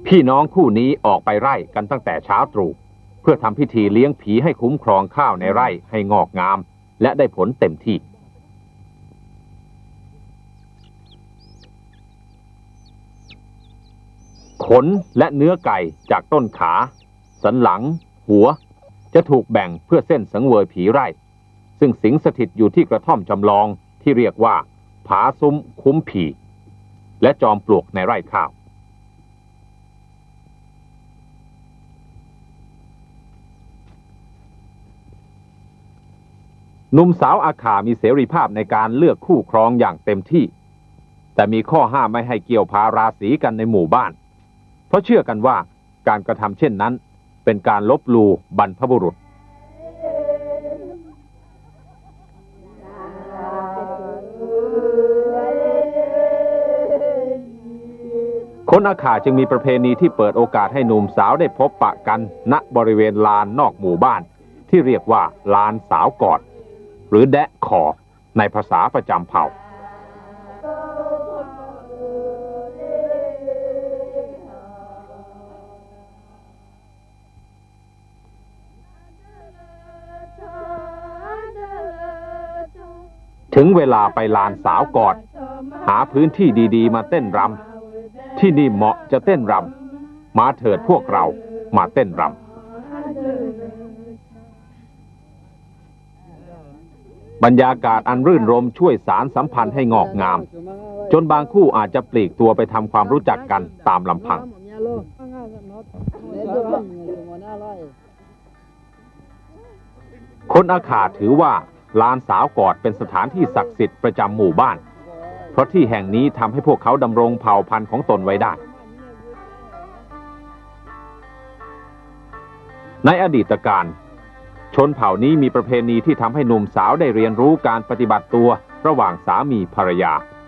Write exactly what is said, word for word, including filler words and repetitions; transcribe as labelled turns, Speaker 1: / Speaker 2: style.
Speaker 1: พี่น้องคู่นี้ออกไปไร่กันตั้งแต่เช้าตรู่เพื่อทำพิธีเลี้ยงผีให้คุ้มครองข้าวในไร่ให้งอกงามและได้ผลเต็มที่ขนและเนื้อไก่จากต้นขาสันหลังหัวจะถูกแบ่งเพื่อเส้นสังเวยผีไร่ซึ่งสิงสถิตอยู่ที่กระท่อมจำลองที่เรียกว่าผาซุ้มคุ้มผีและจอมปลวกในไร่ข้าวหนุ่มสาวอาขามีเสรีภาพในการเลือกคู่ครองอย่างเต็มที่แต่มีข้อห้ามไม่ให้เกี่ยวพาราศีกันในหมู่บ้านเพราะเชื่อกันว่าการกระทำเช่นนั้นเป็นการลบหลู่บรรพบุรุษคนอาขาจึงมีประเพณีที่เปิดโอกาสให้หนุ่มสาวได้พบปะกันณบริเวณลานนอกหมู่บ้านที่เรียกว่าลานสาวกอดหรือแดะคอในภาษาประจำเผ่าถึงเวลาไปลานสาวกอดหาพื้นที่ดีๆมาเต้นรำที่นี่เหมาะจะเต้นรำมาเถิดพวกเรามาเต้นรำบรรยากาศอันรื่นรมช่วยสารสัมพันธ์ให้งอกงามจนบางคู่อาจจะปลีกตัวไปทำความรู้จักกันตามลำพังคนอาขาถือว่าลานสาวกอดเป็นสถานที่ศักดิ์สิทธิ์ประจำหมู่บ้านเพราะที่แห่งนี้ทำให้พวกเขาดำรงเผ่าพันธุ์ของตนไว้ได้ในอดีตการชนเผ่านี้มีประเพณีที่ทำให้หนุ่มสาวได้เรียนรู้การปฏิบัติตัวระหว่างสามีภรรยา